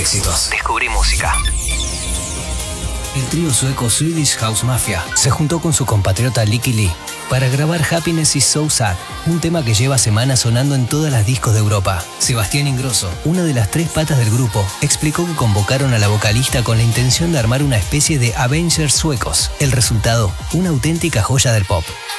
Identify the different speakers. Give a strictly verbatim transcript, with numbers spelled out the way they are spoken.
Speaker 1: éxitos.
Speaker 2: Descubrí música.
Speaker 1: El trío sueco Swedish House Mafia se juntó con su compatriota Licky Lee para grabar Happiness is So Sad, un tema que lleva semanas sonando en todas las discos de Europa. Sebastián Ingrosso, una de las tres patas del grupo, explicó que convocaron a la vocalista con la intención de armar una especie de Avengers suecos. El resultado, una auténtica joya del pop.